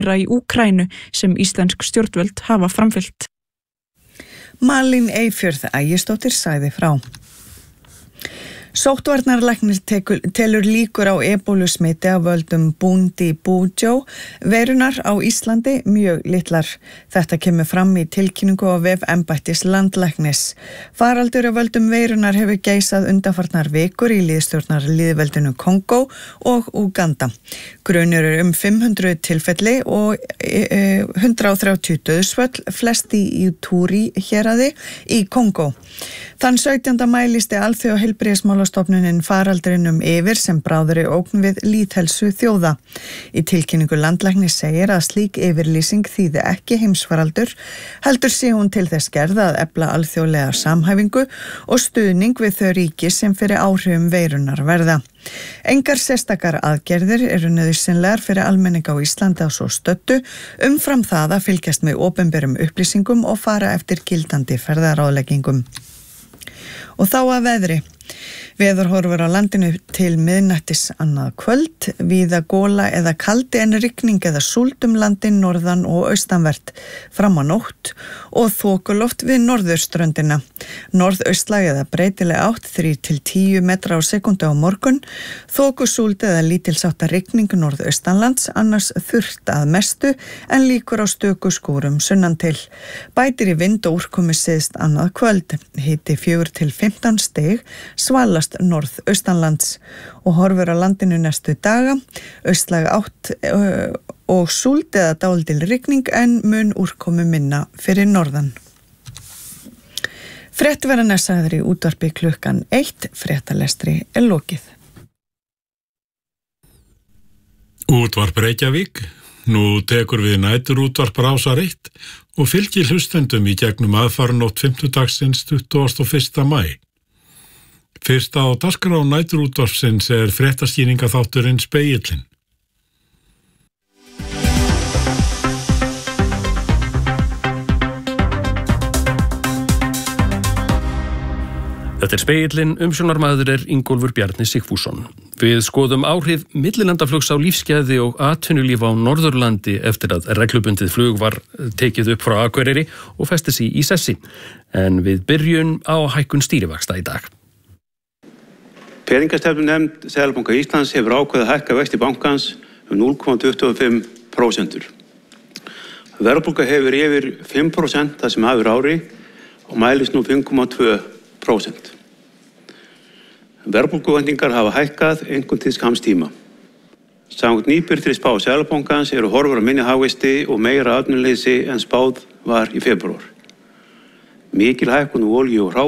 í Úkraínu sem íslensk stjórnvöld hafa framfylgt. Malín Eyfjörð Ægisdóttir sagði frá. Sóttvarnarlæknir telur líkur á ebólusmiti af völdum Bundibugyo veirunar á Íslandi mjög litlar. Þetta kemur fram í tilkynningu á vef embættis landlæknis. Faraldur af völdum veirunar hefur geisað undanfarnar vikur í lýðveldinu Kongó og Uganda. Grunur 500 tilfelli og 130 dauðsföll, flest í Ituri héraði í Kongó. Þann 17. maí lýsti Alþjóðaheilbrigðismálastofnunin faraldrinum yfir sem bráðri ógn við lýðheilsu þjóða. Í tilkynningu landlæknis segir að slík yfirlýsing þýði ekki heimsfaraldur, heldur sé hún til þess gerð að efla alþjóðlega samhæfingu og stuðning við þau ríki sem fyrir áhrifum veirunar verða. Engar sérstakar aðgerðir eru nauðsynlegar fyrir almenning á Íslandi á svo stöddu, umfram það að fylgjast með opinberum upplýsingum og fara eftir gildandi ferðaráðleggingum. Og þá að veðri. Veðurhorfur á landinu til miðnættis annað kvöld, víða gola eða kaldi en rigning eða súld landin norðan og austanvert fram á nótt og þokuloft við norðurströndina. Norðaustlæg eða breytileg átt 3-10 metra á sekundu á morgun, þokusúld eða lítilsháttar rigning norðaustanlands, annars þurrt að mestu en líkur á stöku skúrum sunnan til. Bætir í vind og úrkomu syðst annað kvöld, hiti 4-15 stig, svalast norðaustanlands og horfur á landinu næstu daga, austlæg átt og súld eða dálítil rigning en mun úrkomu minna fyrir norðan. Fréttir verða sagðar í útvarpi klukkan 1, fréttalestri lokið. Útvarp Reykjavík, nú tekur við næturútvarp Rásar 1 og fylgir hlustendum í gegnum aðfaranótt 5. 21. maí. Fyrst á dagskrá næturútvarpsins fréttaskýringaþátturinn Spegillinn. Þetta Spegillinn, umsjónarmaður Ingólfur Bjarni Sigfússon. Við skoðum áhrif millilandaflugs á lífsgæði og atvinnulíf á Norðurlandi eftir að reglubundið flug var tekið upp frá Akureyri og festi sig í sessi. En við byrjum á hækkun stýrivaxta í dag. Peningastefnunefnd Seðlabanka Íslands hefur ákveðið að hækka vexti bankans 0,25%. Verðbólga hefur yfir 5% það sem af ári og mælist nú 5,2%. Verðbólguvæntingar hafa hækkað einkum til skamms tíma. Samkvæmt nýbirtri spá Seðlabankans eru horfur á minni hagvexti og meira atvinnuleysi en spáð var í febrúar. Mikil hækkun á olíu og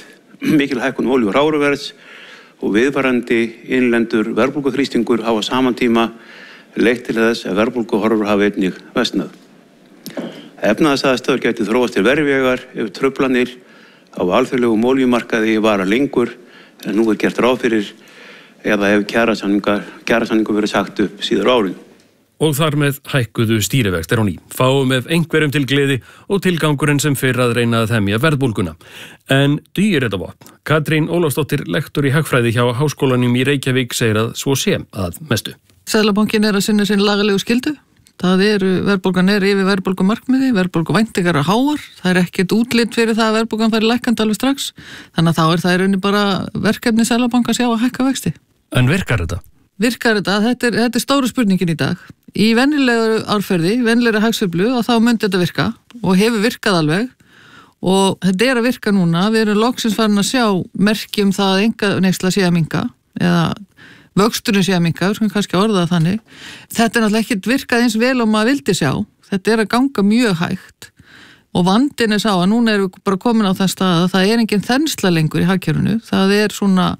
hráuruverðs og viðvarandi innlendur verðbólguþrýstingur hafa saman tíma leitt til þess að verðbólguhorfur hafa einnig versnað. Efnahagsaðstæður gætu þróast til verri vegar ef truflanir á alþjóðlegum olíumarkaði vara lengur en nú gert ráð fyrir eða ef kjarasamningur verið sagt upp síðar á árinu. Og þar með hækkuðu stýrivextir á ný. Fáum með einhverjum til gleði og tilgangurinn sem fyrir að reyna að hemja verðbólguna. En dugir þetta vopn? Katrín Ólafsdóttir, lektor í hagfræði hjá Háskólanum í Reykjavík, segir að svo sé að mestu. Seðlabankinn að sinna sín lagalegu skyldu. Verðbólgan yfir verðbólgumarkmiði, verðbólguvæntingar háar. Það ekkert útlit fyrir það að verðbólgan færi lækkandi alveg strax. Þannig að þá það í rauninni bara verkefni Seðlabankans að hækka vexti. En virkar þetta? Þetta stóru spurningin í dag. Í venjulegu árferði, venjulegri hagsveiflu og þá myndi þetta virka og hefur virkað alveg og þetta að virka núna. Við erum loksins farin að sjá merki það að einkaneysla sé að minnka eða vöxturinn sé að minnka, við skulum kannski orða það þannig. Þetta náttúrulega ekkert virkað eins vel og maður vildi sjá. Þetta að ganga mjög hægt og vandinn sá að núna erum við bara komin á það stað að það engin þensla lengur í hagkerfinu. Það er svona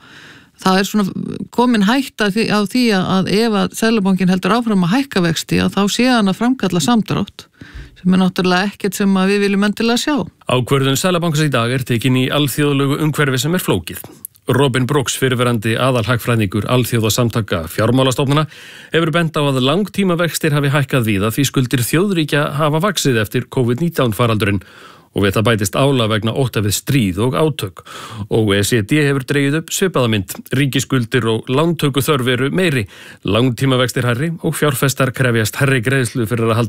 komin hætta á því að ef að Seðlabankinn heldur áfram að hækka vexti að þá sé hann að framkalla samdrátt sem náttúrulega ekkert sem við viljum endilega sjá. Ákvörðun Seðlabankans í dag tekin í alþjóðlegu umhverfi sem flókið. Robin Brooks, fyrirverandi aðalhagfræðingur alþjóðasamtaka fjármálastofnana, hefur bent á að langtímavextir hafi hækkað víða því skuldir þjóðríkja hafa vaxið eftir COVID-19 faraldurinn Og við það bætist álag vegna ótta við stríð og átök. OECD hefur dregið upp svipaða mynd. Ríkisskuldir og lántökuþörf eru meiri, langtímavextir hærri og fjárfestar krefjast hærri greiðslu fyrir að halda